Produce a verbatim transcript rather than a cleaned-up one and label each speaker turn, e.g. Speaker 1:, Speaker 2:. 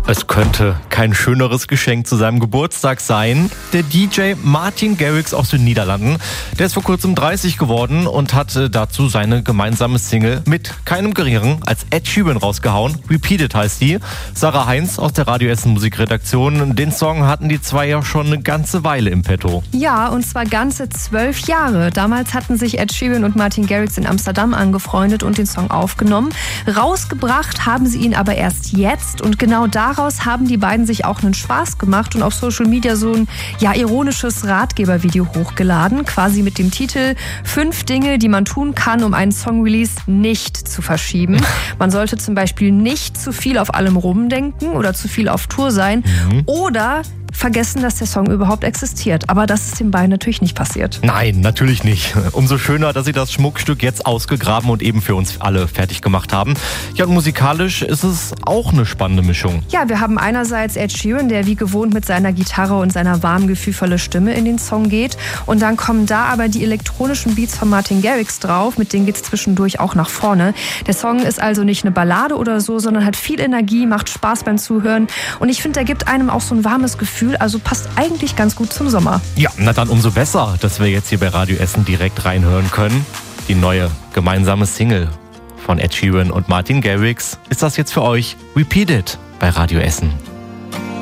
Speaker 1: Es könnte kein schöneres Geschenk zu seinem Geburtstag sein. Der D J Martin Garrix aus den Niederlanden, der ist vor kurzem dreißig geworden und hat dazu seine gemeinsame Single mit keinem geringeren als Ed Sheeran rausgehauen. Repeated heißt die. Sarah Heinz aus der Radio Essen Musikredaktion. Den Song hatten die zwei ja schon eine ganze Weile im Petto.
Speaker 2: Ja, und zwar ganze zwölf Jahre. Damals hatten sich Ed Sheeran und Martin Garrix in Amsterdam angefreundet und den Song aufgenommen. Rausgebracht haben sie ihn aber erst jetzt und genau da Daraus haben die beiden sich auch einen Spaß gemacht und auf Social Media so ein ja, ironisches Ratgebervideo hochgeladen, quasi mit dem Titel Fünf Dinge, die man tun kann, um einen Song-Release nicht zu verschieben. Man sollte zum Beispiel nicht zu viel auf allem rumdenken oder zu viel auf Tour sein mhm. oder vergessen, dass der Song überhaupt existiert. Aber das ist den beiden natürlich nicht passiert.
Speaker 1: Nein, natürlich nicht. Umso schöner, dass sie das Schmuckstück jetzt ausgegraben und eben für uns alle fertig gemacht haben. Ja, und musikalisch ist es auch eine spannende Mischung.
Speaker 2: Ja, wir haben einerseits Ed Sheeran, der wie gewohnt mit seiner Gitarre und seiner warmen, gefühlvollen Stimme in den Song geht. Und dann kommen da aber die elektronischen Beats von Martin Garrix drauf. Mit denen geht es zwischendurch auch nach vorne. Der Song ist also nicht eine Ballade oder so, sondern hat viel Energie, macht Spaß beim Zuhören. Und ich finde, der gibt einem auch so ein warmes Gefühl. Also passt eigentlich ganz gut zum Sommer.
Speaker 1: Ja, na dann umso besser, dass wir jetzt hier bei Radio Essen direkt reinhören können. Die neue gemeinsame Single von Ed Sheeran und Martin Garrix ist das jetzt für euch. Repeated bei Radio Essen.